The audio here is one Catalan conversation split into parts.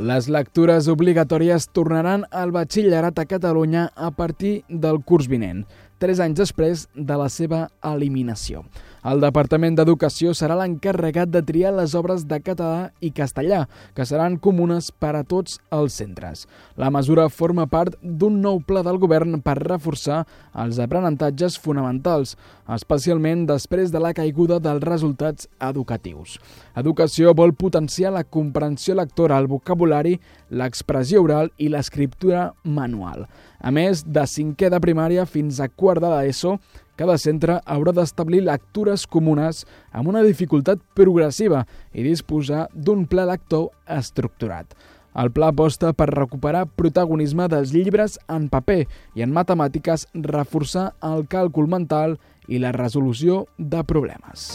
Les lectures obligatòries tornaran al batxillerat a Catalunya a partir del curs vinent, 3 anys després de la seva eliminació. El Departament d'Educació serà l'encarregat de triar les obres de català i castellà, que seran comunes per a tots els centres. La mesura forma part d'un nou pla del govern per reforçar els aprenentatges fonamentals, especialment després de la caiguda dels resultats educatius. Educació vol potenciar la comprensió lectora, el vocabulari, l'expressió oral i l'escriptura manual. A més, de 5è de primària fins a 4è de l'ESO, cada centre haurà d'establir lectures comunes amb una dificultat progressiva i disposar d'un pla lector estructurat. El pla aposta per recuperar protagonisme dels llibres en paper i en matemàtiques reforçar el càlcul mental i la resolució de problemes.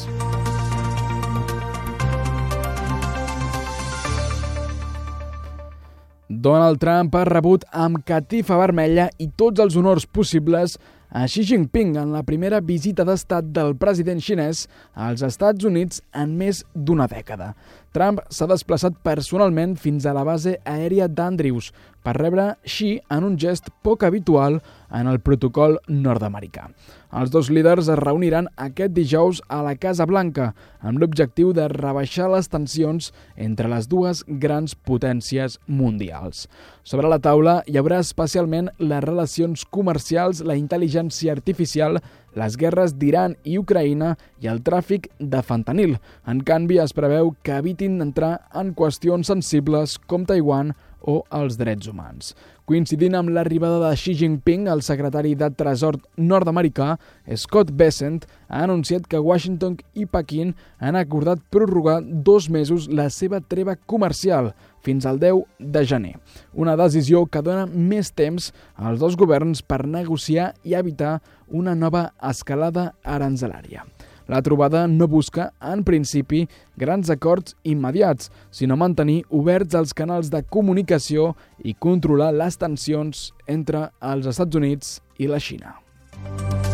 Donald Trump ha rebut amb catifa vermella i tots els honors possibles a Xi Jinping en la primera visita d'estat del president xinès als Estats Units en més d'una dècada. Trump s'ha desplaçat personalment fins a la base aèria d'Andrews per rebre Xi en un gest poc habitual en el protocol nord-americà. Els dos líders es reuniran aquest dijous a la Casa Blanca amb l'objectiu de rebaixar les tensions entre les dues grans potències mundials. Sobre la taula hi haurà especialment les relacions comercials, la intel·ligència artificial, les guerres d'Iran i Ucraïna i el tràfic de fentanil. En canvi, es preveu que evitin entrar en qüestions sensibles com Taiwan o els drets humans. Coincidint amb l'arribada de Xi Jinping, el secretari de Tresor nord-americà, Scott Bessent, ha anunciat que Washington i Pequín han acordat prorrogar 2 mesos la seva treva comercial fins al 10 de gener. Una decisió que dona més temps als dos governs per negociar i evitar una nova escalada aranzelària. La trobada no busca, en principi, grans acords immediats, sinó mantenir oberts els canals de comunicació i controlar les tensions entre els Estats Units i la Xina.